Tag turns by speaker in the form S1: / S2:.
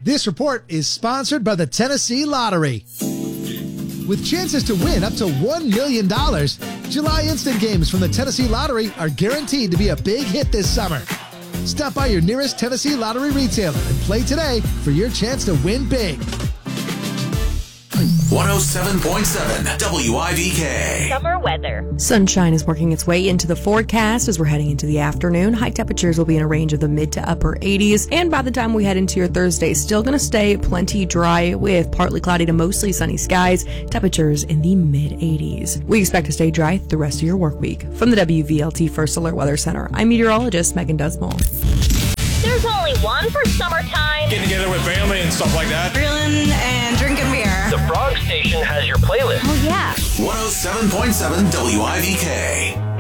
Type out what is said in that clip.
S1: This report is sponsored by the Tennessee Lottery. With chances to win up to $1 million, July instant games from the Tennessee Lottery are guaranteed to be a big hit this summer. Stop by your nearest Tennessee Lottery retailer and play today for your chance to win big.
S2: 107.7 WIVK.
S3: Summer weather.
S4: Sunshine is working its way into the forecast as we're heading into the afternoon. High temperatures will be in a range of the mid to upper 80s. And by the time we head into your Thursday, still going to stay plenty dry with partly cloudy to mostly sunny skies. Temperatures in the mid 80s. We expect to stay dry the rest of your work week. From the WVLT First Alert Weather Center, I'm meteorologist Megan Desmond.
S3: There's only one for summertime.
S5: Getting together with family and stuff like that.
S6: Grilling and drinking beer.
S7: The Frog Station has your playlist.
S3: Oh, yeah.
S2: 107.7 WIVK.